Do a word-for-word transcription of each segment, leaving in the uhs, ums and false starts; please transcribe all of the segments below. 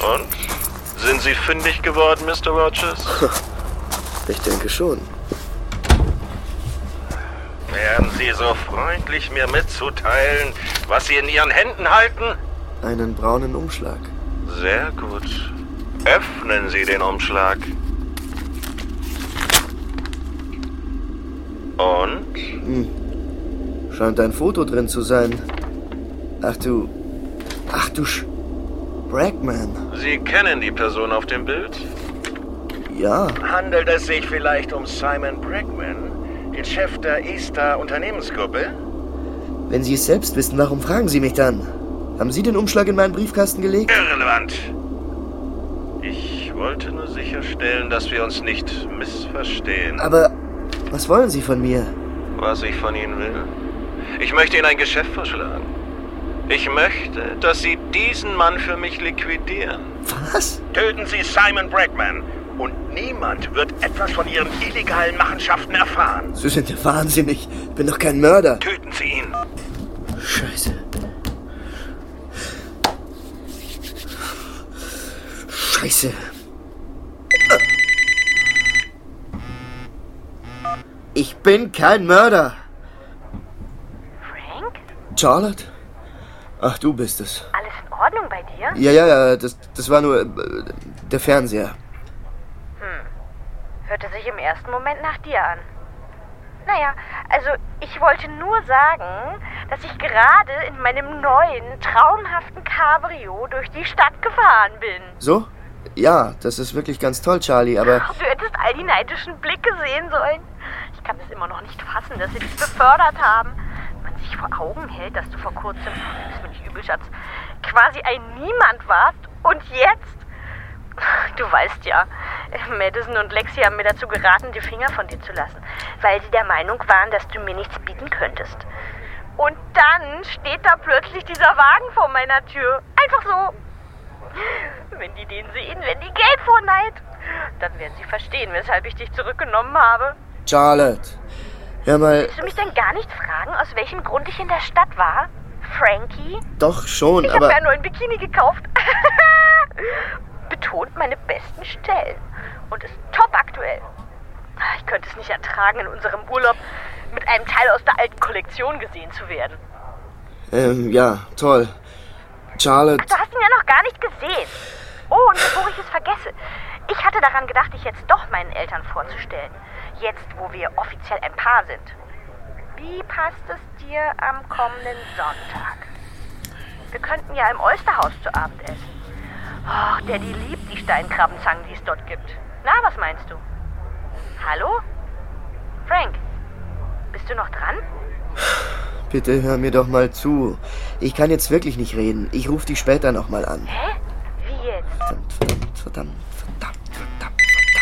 Und? Sind Sie fündig geworden, Mister Rogers? Ich denke schon. Wären Sie so freundlich, mir mitzuteilen, was Sie in Ihren Händen halten? Einen braunen Umschlag. Sehr gut. Öffnen Sie den Umschlag. Und? Hm. Scheint ein Foto drin zu sein. Ach du... Ach du Sch... Bregman. Sie kennen die Person auf dem Bild? Ja. Handelt es sich vielleicht um Simon Bregman, den Chef der Easter Unternehmensgruppe? Wenn Sie es selbst wissen, warum fragen Sie mich dann? Haben Sie den Umschlag in meinen Briefkasten gelegt? Irrelevant. Ich wollte nur sicherstellen, dass wir uns nicht missverstehen. Aber was wollen Sie von mir? Was ich von Ihnen will? Ich möchte Ihnen ein Geschäft vorschlagen. Ich möchte, dass Sie diesen Mann für mich liquidieren. Was? Töten Sie Simon Bregman und niemand wird etwas von Ihren illegalen Machenschaften erfahren. Sie sind ja wahnsinnig. Ich bin doch kein Mörder. Töten Sie ihn. Scheiße. Scheiße. Ich bin kein Mörder. Frank? Charlotte? Ach, du bist es. Alles in Ordnung bei dir? Ja, ja, ja, das, das war nur äh, der Fernseher. Hm. Hörte sich im ersten Moment nach dir an. Naja, also ich wollte nur sagen, dass ich gerade in meinem neuen, traumhaften Cabrio durch die Stadt gefahren bin. So? Ja, das ist wirklich ganz toll, Charlie, aber... Ach, du hättest all die neidischen Blicke sehen sollen. Ich kann es immer noch nicht fassen, dass sie dich befördert haben. Wenn man sich vor Augen hält, dass du vor kurzem, das bin ich übel, Schatz, quasi ein Niemand warst und jetzt... Du weißt ja, Madison und Lexi haben mir dazu geraten, die Finger von dir zu lassen, weil sie der Meinung waren, dass du mir nichts bieten könntest. Und dann steht da plötzlich dieser Wagen vor meiner Tür. Einfach so. Wenn die den sehen, wenn die Geld vor Neid, dann werden sie verstehen, weshalb ich dich zurückgenommen habe. Charlotte, hör mal... Willst du mich denn gar nicht fragen, aus welchem Grund ich in der Stadt war? Frankie? Doch schon, ich aber... Ich habe ja nur ein Bikini gekauft. Betont meine besten Stellen und ist top aktuell. Ich könnte es nicht ertragen, in unserem Urlaub mit einem Teil aus der alten Kollektion gesehen zu werden. Ähm, ja, toll. Charlotte... Du hast ihn ja noch gar nicht gesehen. Oh, und bevor ich es vergesse, ich hatte daran gedacht, dich jetzt doch meinen Eltern vorzustellen. Jetzt, wo wir offiziell ein Paar sind. Wie passt es dir am kommenden Sonntag? Wir könnten ja im Oysterhaus zu Abend essen. Oh, Daddy liebt die Steinkrabbenzangen, die es dort gibt. Na, was meinst du? Hallo? Frank, bist du noch dran? Bitte hör mir doch mal zu. Ich kann jetzt wirklich nicht reden. Ich rufe dich später nochmal an. Hä? Wie jetzt? Verdammt, verdammt, verdammt, verdammt, verdammt,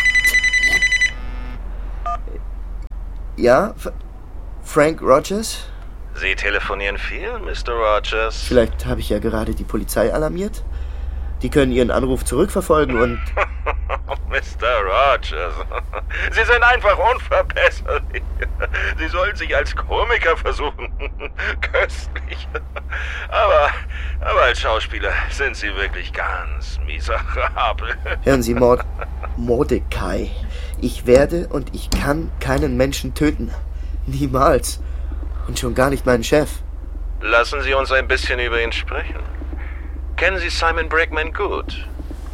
verdammt. Ja? F- Frank Rogers? Sie telefonieren viel, Mister Rogers? Vielleicht habe ich ja gerade die Polizei alarmiert. Die können Ihren Anruf zurückverfolgen und... Mister Rogers, Sie sind einfach unverbesserlich. Sie sollen sich als Komiker versuchen. Köstlich. Aber, aber als Schauspieler sind Sie wirklich ganz miserabel. Hören Sie, Mord... Mordecai. Ich werde und ich kann keinen Menschen töten. Niemals. Und schon gar nicht meinen Chef. Lassen Sie uns ein bisschen über ihn sprechen. Kennen Sie Simon Bregman gut?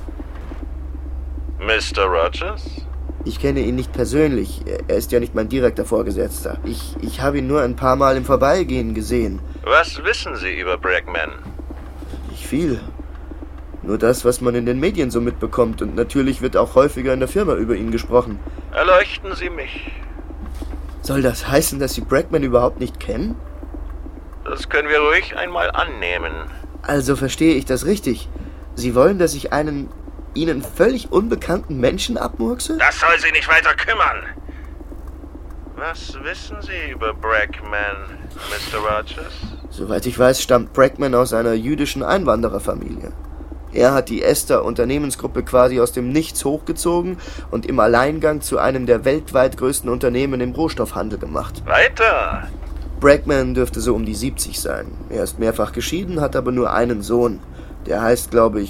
Mister Rogers? Ich kenne ihn nicht persönlich. Er ist ja nicht mein direkter Vorgesetzter. Ich, ich habe ihn nur ein paar Mal im Vorbeigehen gesehen. Was wissen Sie über Bregman? Nicht viel. Nur das, was man in den Medien so mitbekommt. Und natürlich wird auch häufiger in der Firma über ihn gesprochen. Erleuchten Sie mich. Soll das heißen, dass Sie Bregman überhaupt nicht kennen? Das können wir ruhig einmal annehmen. Also verstehe ich das richtig. Sie wollen, dass ich einen Ihnen völlig unbekannten Menschen abmurkse? Das soll Sie nicht weiter kümmern. Was wissen Sie über Bregman, Mister Rogers? Soweit ich weiß, stammt Bregman aus einer jüdischen Einwandererfamilie. Er hat die Ester Unternehmensgruppe quasi aus dem Nichts hochgezogen und im Alleingang zu einem der weltweit größten Unternehmen im Rohstoffhandel gemacht. Weiter! Bregman dürfte so um die siebzig sein. Er ist mehrfach geschieden, hat aber nur einen Sohn. Der heißt, glaube ich,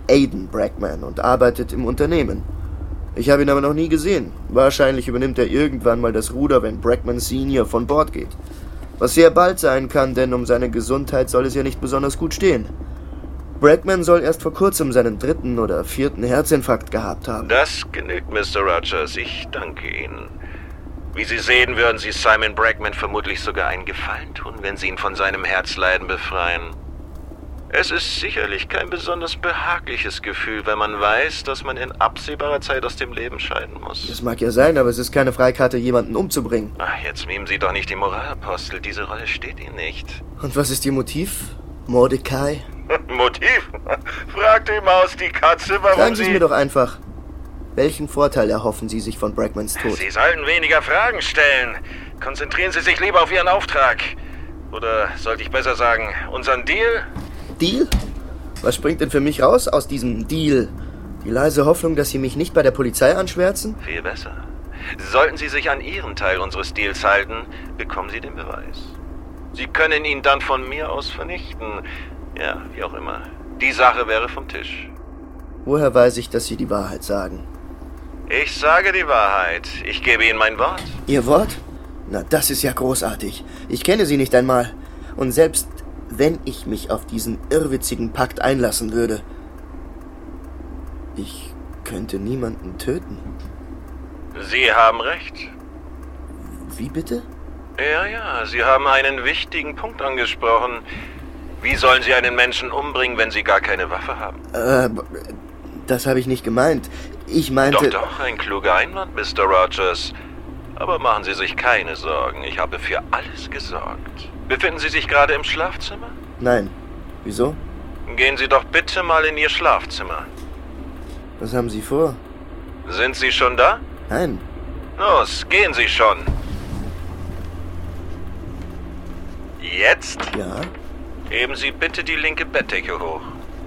Aiden Brackman und arbeitet im Unternehmen. Ich habe ihn aber noch nie gesehen. Wahrscheinlich übernimmt er irgendwann mal das Ruder, wenn Brackman Senior von Bord geht. Was sehr bald sein kann, denn um seine Gesundheit soll es ja nicht besonders gut stehen. Brackman soll erst vor kurzem seinen dritten oder vierten Herzinfarkt gehabt haben. Das genügt, Mister Rogers. Ich danke Ihnen. Wie Sie sehen, würden Sie Simon Brackman vermutlich sogar einen Gefallen tun, wenn Sie ihn von seinem Herzleiden befreien. Es ist sicherlich kein besonders behagliches Gefühl, wenn man weiß, dass man in absehbarer Zeit aus dem Leben scheiden muss. Das mag ja sein, aber es ist keine Freikarte, jemanden umzubringen. Ach, jetzt mimen Sie doch nicht die Moralapostel. Diese Rolle steht Ihnen nicht. Und was ist Ihr Motiv, Mordecai? Motiv? Fragt die Maus die Katze, warum Sagen Sie Sie... es mir doch einfach. Welchen Vorteil erhoffen Sie sich von Brackmans Tod? Sie sollten weniger Fragen stellen. Konzentrieren Sie sich lieber auf Ihren Auftrag. Oder sollte ich besser sagen, unseren Deal? Deal? Was springt denn für mich raus aus diesem Deal? Die leise Hoffnung, dass Sie mich nicht bei der Polizei anschwärzen? Viel besser. Sollten Sie sich an Ihren Teil unseres Deals halten, bekommen Sie den Beweis. Sie können ihn dann von mir aus vernichten. Ja, wie auch immer. Die Sache wäre vom Tisch. Woher weiß ich, dass Sie die Wahrheit sagen? Ich sage die Wahrheit. Ich gebe Ihnen mein Wort. Ihr Wort? Na, das ist ja großartig. Ich kenne Sie nicht einmal. Und selbst wenn ich mich auf diesen irrwitzigen Pakt einlassen würde, ich könnte niemanden töten. Sie haben recht. Wie bitte? Ja, ja, Sie haben einen wichtigen Punkt angesprochen. Wie sollen Sie einen Menschen umbringen, wenn Sie gar keine Waffe haben? Äh, das habe ich nicht gemeint. Ich meinte... Doch, doch, ein kluger Einwand, Mister Rogers. Aber machen Sie sich keine Sorgen, ich habe für alles gesorgt. Befinden Sie sich gerade im Schlafzimmer? Nein. Wieso? Gehen Sie doch bitte mal in Ihr Schlafzimmer. Was haben Sie vor? Sind Sie schon da? Nein. Los, gehen Sie schon. Jetzt? Ja? Heben Sie bitte die linke Bettdecke hoch.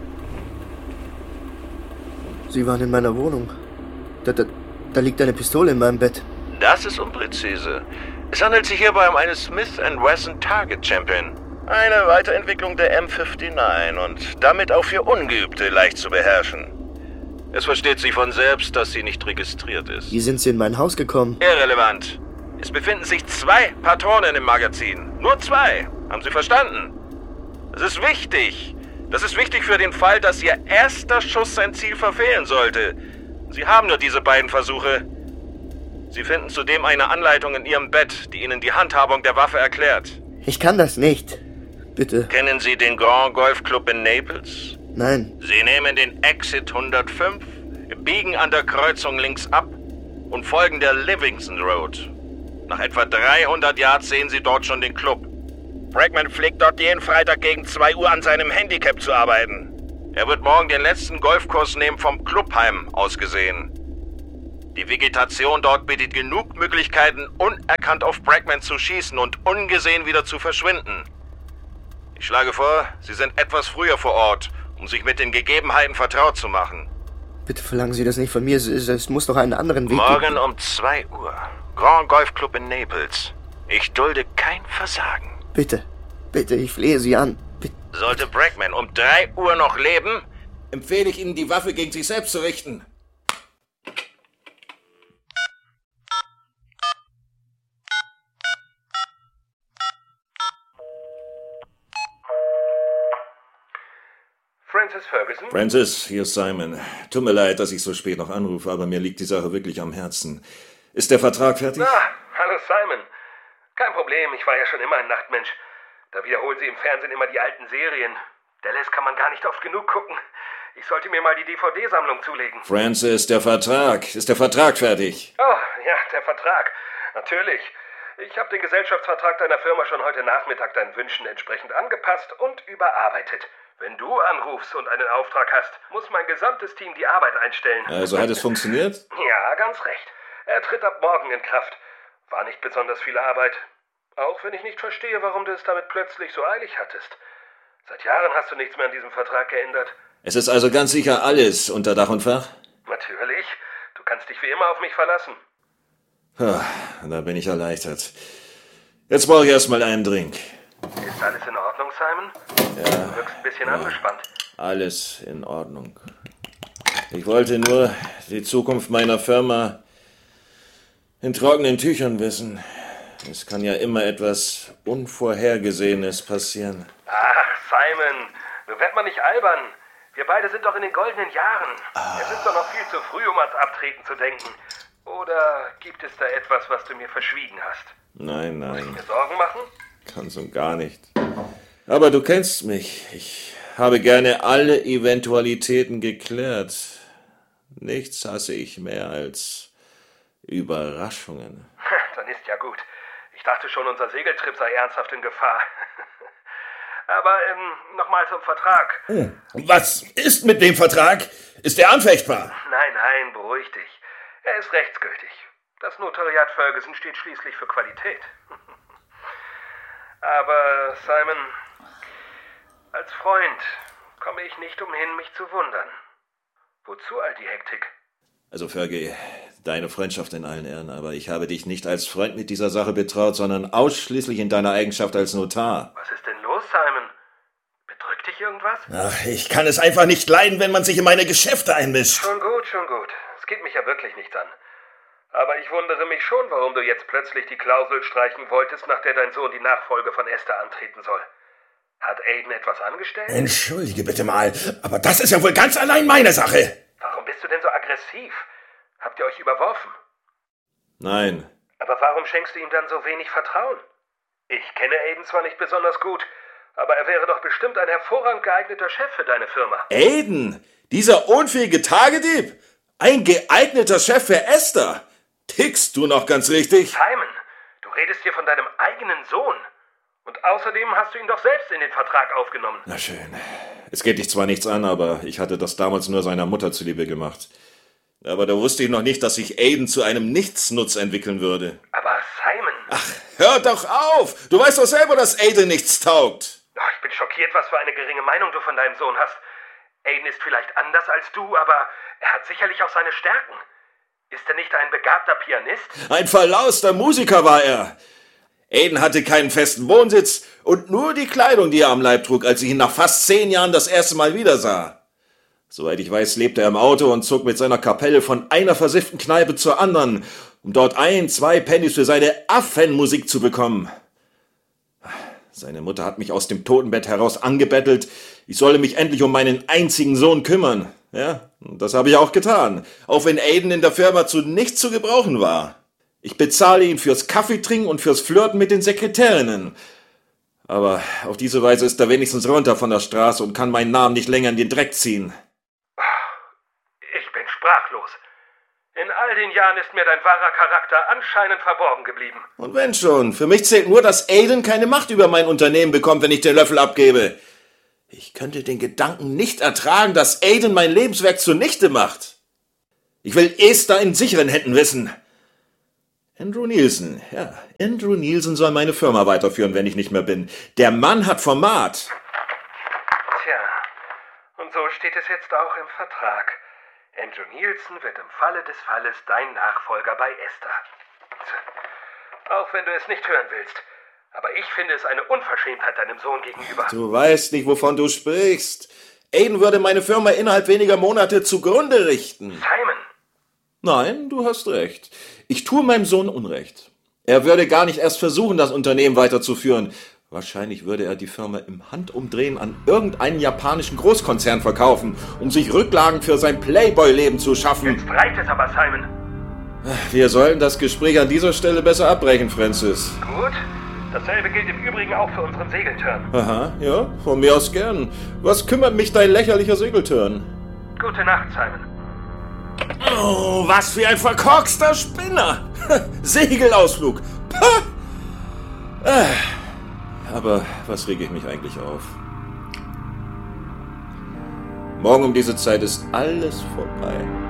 Sie waren in meiner Wohnung. Da, da, da liegt eine Pistole in meinem Bett. Das ist unpräzise. Es handelt sich hierbei um eine Smith and Wesson Target Champion. Eine Weiterentwicklung der M neunundfünfzig und damit auch für Ungeübte leicht zu beherrschen. Es versteht sich von selbst, dass sie nicht registriert ist. Wie sind Sie in mein Haus gekommen? Irrelevant. Es befinden sich zwei Patronen im Magazin. Nur zwei. Haben Sie verstanden? Das ist wichtig. Das ist wichtig für den Fall, dass Ihr erster Schuss sein Ziel verfehlen sollte. Sie haben nur diese beiden Versuche. Sie finden zudem eine Anleitung in Ihrem Bett, die Ihnen die Handhabung der Waffe erklärt. Ich kann das nicht. Bitte. Kennen Sie den Grand Golf Club in Naples? Nein. Sie nehmen den Exit hundertfünf, biegen an der Kreuzung links ab und folgen der Livingston Road. Nach etwa dreihundert Yards sehen Sie dort schon den Club. Brackman pflegt dort jeden Freitag gegen zwei Uhr an seinem Handicap zu arbeiten. Er wird morgen den letzten Golfkurs nehmen vom Clubheim aus gesehen. Die Vegetation dort bietet genug Möglichkeiten, unerkannt auf Brackman zu schießen und ungesehen wieder zu verschwinden. Ich schlage vor, Sie sind etwas früher vor Ort, um sich mit den Gegebenheiten vertraut zu machen. Bitte verlangen Sie das nicht von mir. Es, es, es muss doch einen anderen Weg geben. Morgen um zwei Uhr. Grand Golf Club in Naples. Ich dulde kein Versagen. Bitte. Bitte, ich flehe Sie an. Bitte. Sollte Brackman um drei Uhr noch leben, empfehle ich Ihnen, die Waffe gegen sich selbst zu richten. Francis Ferguson? Francis, hier ist Simon. Tut mir leid, dass ich so spät noch anrufe, aber mir liegt die Sache wirklich am Herzen. Ist der Vertrag fertig? Ah, hallo Simon. Kein Problem, ich war ja schon immer ein Nachtmensch. Da wiederholen sie im Fernsehen immer die alten Serien. Dallas kann man gar nicht oft genug gucken. Ich sollte mir mal die D V D-Sammlung zulegen. Francis, der Vertrag. Ist der Vertrag fertig? Oh, ja, der Vertrag. Natürlich. Ich habe den Gesellschaftsvertrag deiner Firma schon heute Nachmittag deinen Wünschen entsprechend angepasst und überarbeitet. Wenn du anrufst und einen Auftrag hast, muss mein gesamtes Team die Arbeit einstellen. Also hat es funktioniert? Ja, ganz recht. Er tritt ab morgen in Kraft. War nicht besonders viel Arbeit. Auch wenn ich nicht verstehe, warum du es damit plötzlich so eilig hattest. Seit Jahren hast du nichts mehr an diesem Vertrag geändert. Es ist also ganz sicher alles unter Dach und Fach? Natürlich. Du kannst dich wie immer auf mich verlassen. Ah, da bin ich erleichtert. Jetzt brauche ich erstmal einen Drink. Ist alles in Ordnung, Simon? Ja. Du wirkst ein bisschen ja. angespannt. Alles in Ordnung. Ich wollte nur die Zukunft meiner Firma in trockenen Tüchern wissen. Es kann ja immer etwas Unvorhergesehenes passieren. Ach, Simon, nun werd mal nicht albern. Wir beide sind doch in den goldenen Jahren. Ah. Es ist doch noch viel zu früh, um ans Abtreten zu denken. Oder gibt es da etwas, was du mir verschwiegen hast? Nein, nein. Muss ich mir Sorgen machen? Ganz und gar nicht. Aber du kennst mich. Ich habe gerne alle Eventualitäten geklärt. Nichts hasse ich mehr als Überraschungen. Dann ist ja gut. Ich dachte schon, unser Segeltrip sei ernsthaft in Gefahr. Aber ähm, nochmal zum Vertrag. Oh, was ist mit dem Vertrag? Ist er anfechtbar? Nein, nein, beruhig dich. Er ist rechtsgültig. Das Notariat Ferguson steht schließlich für Qualität. Aber, Simon, als Freund komme ich nicht umhin, mich zu wundern. Wozu all die Hektik? Also, Fergie, deine Freundschaft in allen Ehren, aber ich habe dich nicht als Freund mit dieser Sache betraut, sondern ausschließlich in deiner Eigenschaft als Notar. Was ist denn los, Simon? Bedrückt dich irgendwas? Ach, ich kann es einfach nicht leiden, wenn man sich in meine Geschäfte einmischt. Schon gut, schon gut. Es geht mich ja wirklich nichts an. Aber ich wundere mich schon, warum du jetzt plötzlich die Klausel streichen wolltest, nach der dein Sohn die Nachfolge von Esther antreten soll. Hat Aiden etwas angestellt? Entschuldige bitte mal, aber das ist ja wohl ganz allein meine Sache. Warum bist du denn so aggressiv? Habt ihr euch überworfen? Nein. Aber warum schenkst du ihm dann so wenig Vertrauen? Ich kenne Aiden zwar nicht besonders gut, aber er wäre doch bestimmt ein hervorragend geeigneter Chef für deine Firma. Aiden? Dieser unfähige Tagedieb? Ein geeigneter Chef für Esther? Tickst du noch ganz richtig? Simon, du redest hier von deinem eigenen Sohn. Und außerdem hast du ihn doch selbst in den Vertrag aufgenommen. Na schön. Es geht dich zwar nichts an, aber ich hatte das damals nur seiner Mutter zuliebe gemacht. Aber da wusste ich noch nicht, dass sich Aiden zu einem Nichtsnutz entwickeln würde. Aber Simon... Ach, hör doch auf! Du weißt doch selber, dass Aiden nichts taugt. Oh, ich bin schockiert, was für eine geringe Meinung du von deinem Sohn hast. Aiden ist vielleicht anders als du, aber er hat sicherlich auch seine Stärken. Ist er nicht ein begabter Pianist? Ein verlauster Musiker war er. Aiden hatte keinen festen Wohnsitz und nur die Kleidung, die er am Leib trug, als ich ihn nach fast zehn Jahren das erste Mal wiedersah. Soweit ich weiß, lebte er im Auto und zog mit seiner Kapelle von einer versifften Kneipe zur anderen, um dort ein, zwei Pennies für seine Affenmusik zu bekommen. Seine Mutter hat mich aus dem Totenbett heraus angebettelt, ich solle mich endlich um meinen einzigen Sohn kümmern. Ja, das habe ich auch getan, auch wenn Aiden in der Firma zu nichts zu gebrauchen war. Ich bezahle ihn fürs Kaffeetrinken und fürs Flirten mit den Sekretärinnen. Aber auf diese Weise ist er wenigstens runter von der Straße und kann meinen Namen nicht länger in den Dreck ziehen. Ich bin sprachlos. In all den Jahren ist mir dein wahrer Charakter anscheinend verborgen geblieben. Und wenn schon, für mich zählt nur, dass Aiden keine Macht über mein Unternehmen bekommt, wenn ich den Löffel abgebe. Ich könnte den Gedanken nicht ertragen, dass Aiden mein Lebenswerk zunichte macht. Ich will Esther in sicheren Händen wissen. Andrew Nielsen, ja, Andrew Nielsen soll meine Firma weiterführen, wenn ich nicht mehr bin. Der Mann hat Format. Tja, und so steht es jetzt auch im Vertrag. Andrew Nielsen wird im Falle des Falles dein Nachfolger bei Esther. Auch wenn du es nicht hören willst. Aber ich finde es eine Unverschämtheit deinem Sohn gegenüber. Du weißt nicht, wovon du sprichst. Aiden würde meine Firma innerhalb weniger Monate zugrunde richten. Simon! Nein, du hast recht. Ich tue meinem Sohn Unrecht. Er würde gar nicht erst versuchen, das Unternehmen weiterzuführen. Wahrscheinlich würde er die Firma im Handumdrehen an irgendeinen japanischen Großkonzern verkaufen, um sich Rücklagen für sein Playboy-Leben zu schaffen. Jetzt reicht es aber, Simon. Wir sollten das Gespräch an dieser Stelle besser abbrechen, Francis. Gut. Dasselbe gilt im Übrigen auch für unseren Segeltörn. Aha, ja, von mir aus gern. Was kümmert mich dein lächerlicher Segeltörn? Gute Nacht, Simon. Oh, was für ein verkorkster Spinner! Segelausflug! Pah! Aber was rege ich mich eigentlich auf? Morgen um diese Zeit ist alles vorbei.